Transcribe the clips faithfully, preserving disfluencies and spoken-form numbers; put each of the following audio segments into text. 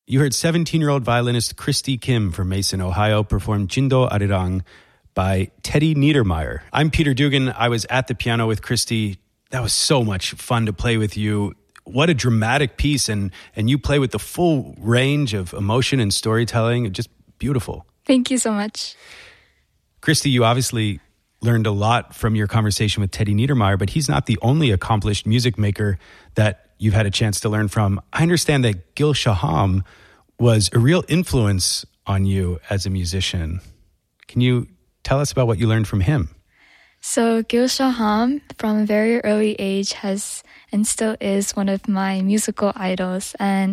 You heard seventeen-year-old violinist Christy Kim from Mason, Ohio, perform Jindo Arirang by Teddy Niedermeyer. I'm Peter Dugan. I was at the piano with Christy. That was so much fun to play with you. What a dramatic piece, and and you play with the full range of emotion and storytelling. Just beautiful. Thank you so much. Christy, you obviously learned a lot from your conversation with Teddy Niedermeyer, but he's not the only accomplished music maker that you've had a chance to learn from. I understand that Gil Shaham was a real influence on you as a musician. Can you tell us about what you learned from him? So Gil Shaham, from a very early age, has and still is one of my musical idols. And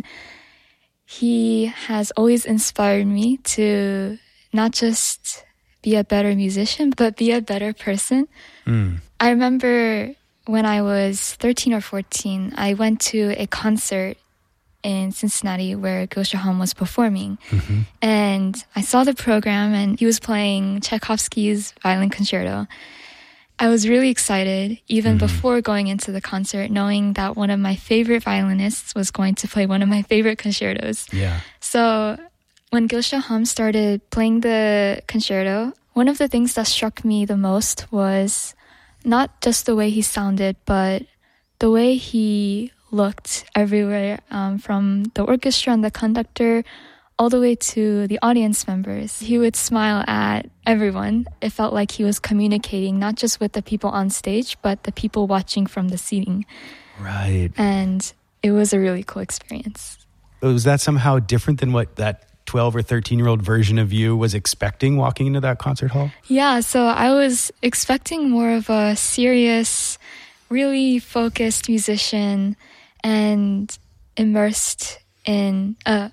he has always inspired me to not just be a better musician, but be a better person. Mm. I remember when I was thirteen or fourteen, I went to a concert in Cincinnati where Gil Shaham was performing. Mm-hmm. And I saw the program, and he was playing Tchaikovsky's Violin Concerto. I was really excited, even mm-hmm. before going into the concert, knowing that one of my favorite violinists was going to play one of my favorite concertos. Yeah. So when Gil Shaham started playing the concerto, one of the things that struck me the most was not just the way he sounded, but the way he looked everywhere, um, from the orchestra and the conductor all the way to the audience members. He would smile at everyone. It felt like he was communicating not just with the people on stage, but the people watching from the seating. Right. And it was a really cool experience. Was that somehow different than what that twelve or thirteen-year-old version of you was expecting walking into that concert hall? Yeah, so I was expecting more of a serious, really focused musician and immersed in... Uh,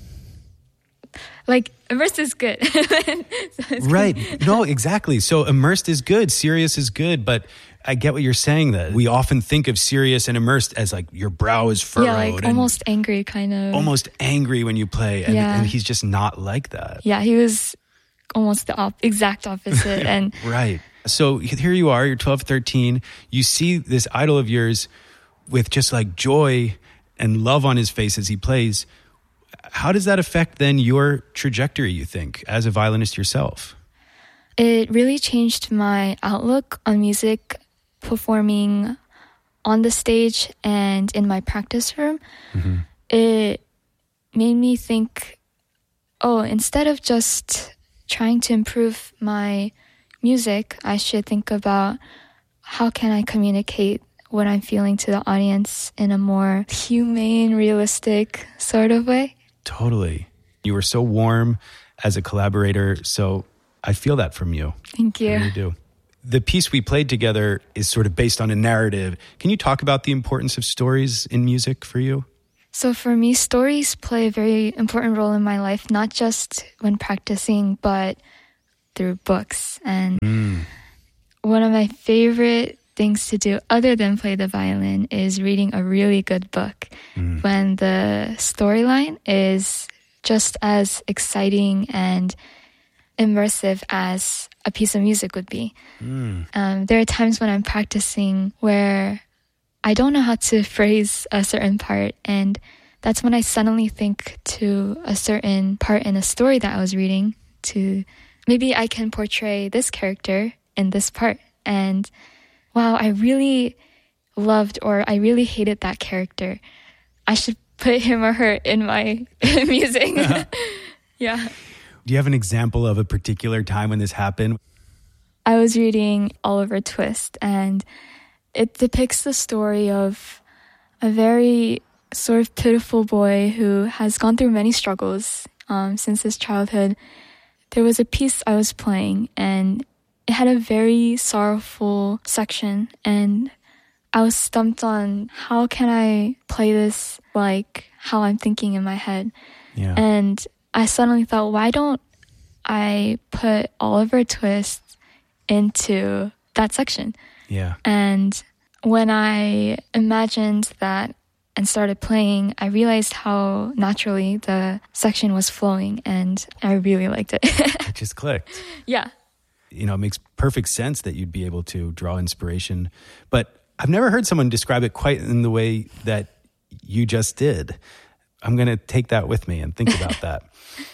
like, immersed is good. So right. good. No, exactly. So immersed is good. Serious is good. But I get what you're saying, that we often think of serious and immersed as like your brow is furrowed. Yeah, like almost angry kind of. Almost angry when you play. And, yeah. and he's just not like that. Yeah, he was almost the op- exact opposite. And right. So here you are, you're twelve, thirteen. You see this idol of yours with just like joy and love on his face as he plays. How does that affect then your trajectory, you think, as a violinist yourself? It really changed my outlook on music, performing on the stage and in my practice room. Mm-hmm. It made me think, oh, instead of just trying to improve my music, I should think about how can I communicate what I'm feeling to the audience in a more humane, realistic sort of way. Totally. You were so warm as a collaborator, so I feel that from you. Thank you. I really do. The piece we played together is sort of based on a narrative. Can you talk about the importance of stories in music for you? So for me, stories play a very important role in my life, not just when practicing, but through books. And mm. one of my favorite things to do other than play the violin is reading a really good book mm. when the storyline is just as exciting and immersive as a piece of music would be. Mm. Um, there are times when I'm practicing where I don't know how to phrase a certain part, and that's when I suddenly think to a certain part in a story that I was reading to maybe I can portray this character in this part. And wow, I really loved or I really hated that character. I should put him or her in my music. Yeah. Do you have an example of a particular time when this happened? I was reading Oliver Twist, and it depicts the story of a very sort of pitiful boy who has gone through many struggles um, since his childhood. There was a piece I was playing, and it had a very sorrowful section, and I was stumped on how can I play this like how I'm thinking in my head. Yeah. And I suddenly thought, why don't I put Oliver Twist into that section? Yeah. And when I imagined that and started playing, I realized how naturally the section was flowing, and I really liked it. It just clicked. Yeah. You know, it makes perfect sense that you'd be able to draw inspiration. But I've never heard someone describe it quite in the way that you just did. I'm going to take that with me and think about that.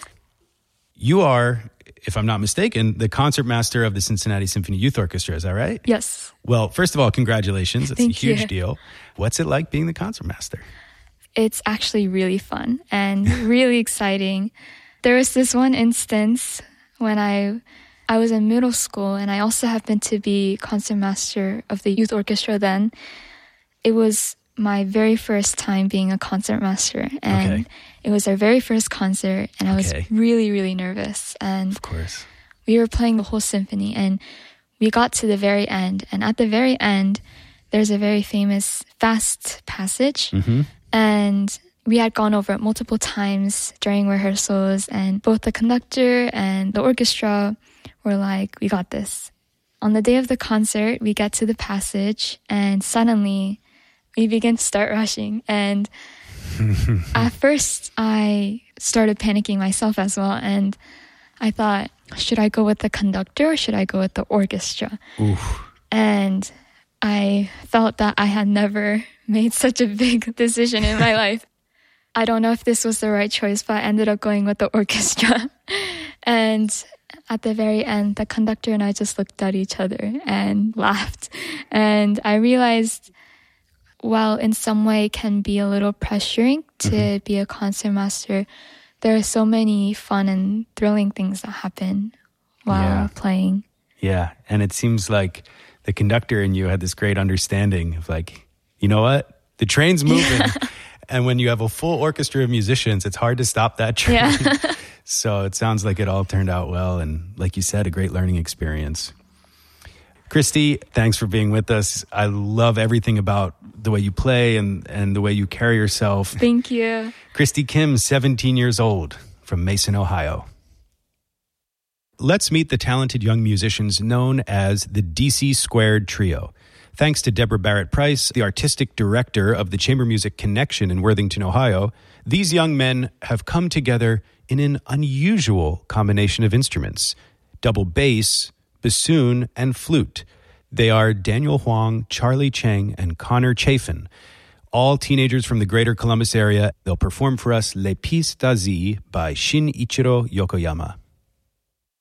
You are, if I'm not mistaken, the concertmaster of the Cincinnati Symphony Youth Orchestra. Is that right? Yes. Well, first of all, congratulations. It's Thank a huge you. deal. What's it like being the concertmaster? It's actually really fun and really exciting. There was this one instance when I I was in middle school, and I also happened to be concertmaster of the youth orchestra then. It was my very first time being a concertmaster, and Okay. it was our very first concert, and I was Okay. really, really nervous. And Of course. we were playing the whole symphony, and we got to the very end. And at the very end, there's a very famous fast passage, Mm-hmm. and we had gone over it multiple times during rehearsals, and both the conductor and the orchestra were like, we got this. On the day of the concert, we get to the passage, and suddenly we begin to start rushing. And at first, I started panicking myself as well, and I thought, should I go with the conductor or should I go with the orchestra? Oof. And I felt that I had never made such a big decision in my life. I don't know if this was the right choice, but I ended up going with the orchestra. And at the very end, the conductor and I just looked at each other and laughed. And I realized, while in some way it can be a little pressuring to mm-hmm. be a concertmaster, there are so many fun and thrilling things that happen while Yeah. playing. Yeah. And it seems like the conductor and you had this great understanding of like, you know what? The train's moving. Yeah. And when you have a full orchestra of musicians, it's hard to stop that train. Yeah. So it sounds like it all turned out well. And like you said, a great learning experience. Christy, thanks for being with us. I love everything about the way you play and, and the way you carry yourself. Thank you. Christy Kim, seventeen years old, from Mason, Ohio. Let's meet the talented young musicians known as the D C Squared Trio. Thanks to Deborah Barrett Price, the artistic director of the Chamber Music Connection in Worthington, Ohio, these young men have come together in an unusual combination of instruments: double bass, bassoon, and flute. They are Daniel Huang, Charlie Cheng, and Connor Chafin, all teenagers from the greater Columbus area. They'll perform for us Les Pistes d'Asie by Shin Ichiro Yokoyama.